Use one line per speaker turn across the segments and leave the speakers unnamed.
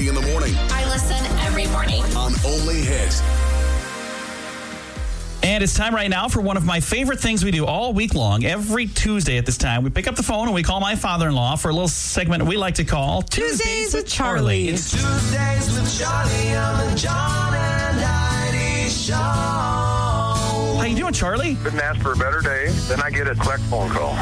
6:30 in the morning.
I listen every morning.
On Only Hit.
And it's time right now for one of my favorite things we do all week long. Every Tuesday at this time, we pick up the phone and we call my father-in-law for a little segment we like to call
Tuesdays with Charlie.
It's Tuesdays with Charlie on the John and Heidi Show.
How you doing, Charlie?
Couldn't ask for a better day. Then I get a collect phone call.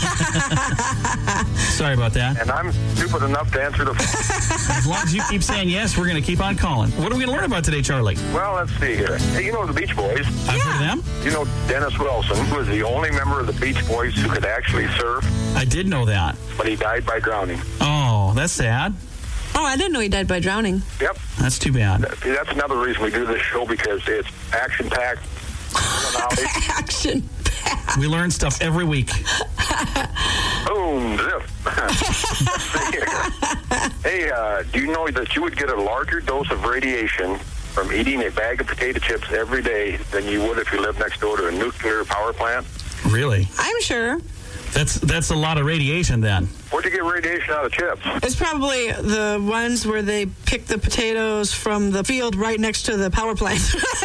Sorry about that.
And I'm stupid enough to answer the phone.
As long as you keep saying yes, we're going to keep on calling. What are we going to learn about today, Charlie?
Well, let's see here. Hey, you know the Beach Boys?
I've heard of them.
You know Dennis Wilson, who was the only member of the Beach Boys who could actually surf,
I did know that.
but he died by drowning.
Oh, that's sad.
Oh, I didn't know he died by drowning.
Yep.
That's too bad.
That's another reason we do this show, because it's action-packed.
Action.
We learn stuff every week.
Boom, zip. Let's see here. Hey, do you know that you would get a larger dose of radiation from eating a bag of potato chips every day than you would if you lived next door to a nuclear power plant?
Really?
I'm sure.
That's a lot of radiation then.
Where'd you get radiation out of chips?
It's probably the ones where they pick the potatoes from the field right next to the power plant.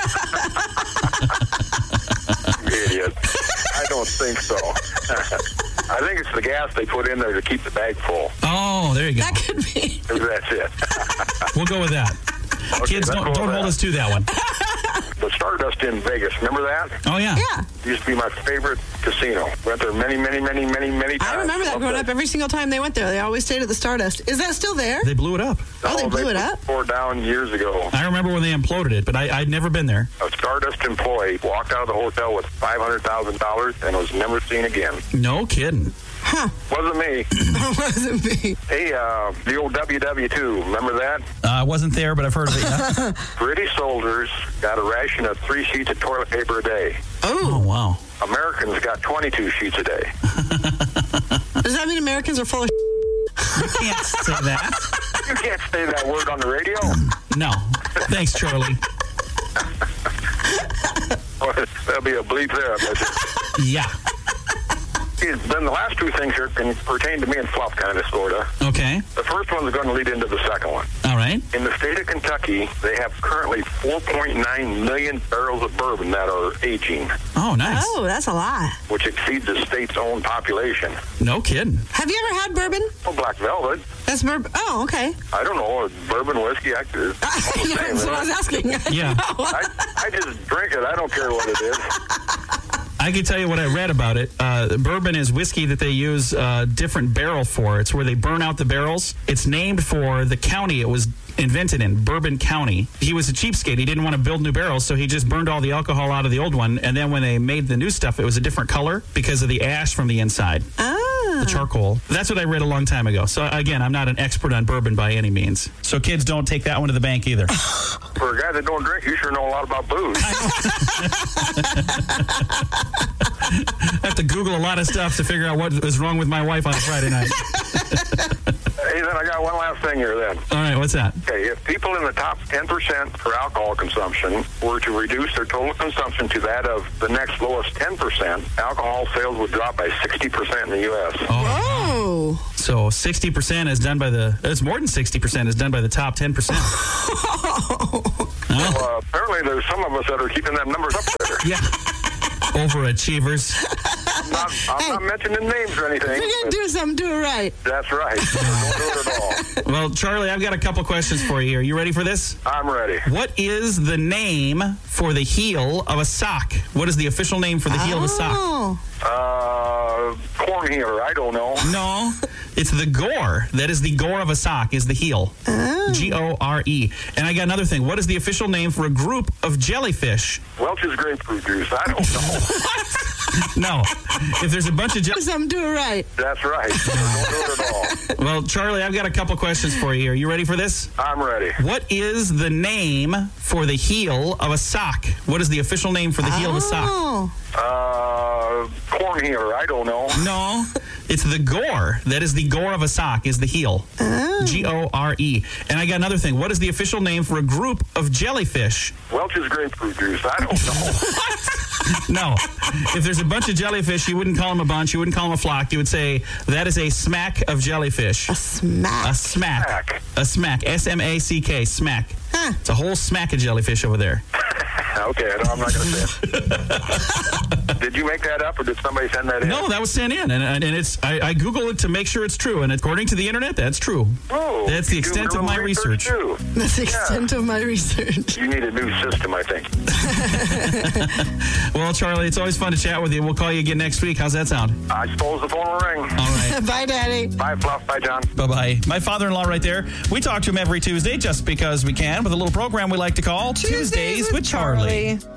Idiot. I don't think so. I think it's the gas they put in there to keep the bag full.
Oh, there you go.
That could be.
That's it.
We'll go with that.
Okay,
Kids,
let's
don't
go with
hold
that.
us to that one.
The Stardust in Vegas, remember that?
Oh, yeah.
Yeah.
It used to be my favorite casino. Went there many times.
I remember that growing up. Every single time they went there, they always stayed at the Stardust. Is that still there?
They blew it up.
Oh, they blew it up?
Tore down years ago.
I remember when they imploded it, but I'd never been there.
A Stardust employee walked out of the hotel with $500,000 and was never seen again.
No kidding.
Wasn't me.
It wasn't me.
Hey, the old WW2, remember that?
I wasn't there, but I've heard of it. Yeah.
British soldiers got a ration of 3 sheets of toilet paper a day.
Oh, wow.
Americans got 22 sheets a day.
Does that mean Americans are full of
You can't say that.
You can't say that word on the radio.
No. Thanks, Charlie.
There'll be a bleep there, I bet you.
Yeah.
Then the last two things here can pertain to me and fluff, kind of, sort of.
Okay.
The first one's going to lead into the second one.
All right.
In the state of Kentucky, they have currently 4.9 million barrels of bourbon that are aging,
Oh, nice.
Oh, that's a lot.
which exceeds the state's own population.
No kidding.
Have you ever had bourbon?
Oh, Black Velvet.
That's bourbon. Oh, okay.
I don't know. Bourbon, whiskey, it's all the same,
That's what I was asking.
Yeah.
I just drink it. I don't care what it is.
I can tell you what I read about it. Bourbon is whiskey that they use a different barrel for. It's where they burn out the barrels. It's named for the county it was invented in, Bourbon County. He was a cheapskate. He didn't want to build new barrels, so he just burned all the alcohol out of the old one. And then when they made the new stuff, it was a different color because of the ash from the inside, the charcoal. That's what I read a long time ago. So, again, I'm not an expert on bourbon by any means. So, kids, don't take that one to the bank either.
For a guy that don't drink, you sure know a lot about booze.
I have to Google a lot of stuff to figure out what is wrong with my wife on a Friday night.
Hey, then I got one last thing here then.
All right, what's that?
Okay, if people in the top 10% for alcohol consumption were to reduce their total consumption to that of the next lowest 10%, alcohol sales would drop by 60% in the U.S.
Oh.
So 60% is done by it's more than 60% is done by the top 10%.
Well, apparently there's some of us that are keeping them numbers up there.
Yeah. Overachievers.
I'm not mentioning names or anything.
If you're going to do something, do it right.
That's right. Don't do it at all.
Well, Charlie, I've got a couple questions for you here. You ready for this?
I'm ready.
What is the name for the heel of a sock? What is the official name for the heel of a sock?
Oh.
Corn healer, I don't know.
No, it's the gore. That is the gore of a sock is the heel. G-O-R-E. And I got another thing. What is the official name for a group of jellyfish?
Welch's grapefruit juice, I don't know.
No. If there's a bunch of
Something, do it right.
That's right. Don't do it at all.
Well, Charlie, I've got a couple questions for you here. You ready for this?
I'm ready.
What is the name for the heel of a sock? What is the official name for the heel of a sock?
Oh.
Corn healer, I don't know.
No, it's the gore. That is the gore of a sock is the heel. G-O-R-E. And I got another thing. What is the official name for a group of jellyfish?
Welch's grapefruit juice, I don't know.
No. If there's a bunch of jellyfish, you wouldn't call them a bunch. You wouldn't call them a flock. You would say, that is a smack of jellyfish.
A smack.
A smack. A smack. S-M-A-C-K. Smack.
Huh.
It's a whole smack of jellyfish over there.
Okay, no, I'm not going to say it. Did you make that up, or did somebody send that in?
No, that was sent in, and it's. I Googled it to make sure it's true, and according to the internet, that's true.
Oh,
that's the
you do
extent of my research.
too.
That's the extent of my research.
You need a new system, I think.
Well, Charlie, it's always fun to chat with you. We'll call you again next week. How's that sound?
I suppose the phone will ring.
All right.
Bye, Daddy.
Bye, Fluff. Bye, John.
Bye-bye. My father-in-law right there. We talk to him every Tuesday just because we can with a little program we like to call Tuesdays with Charlie.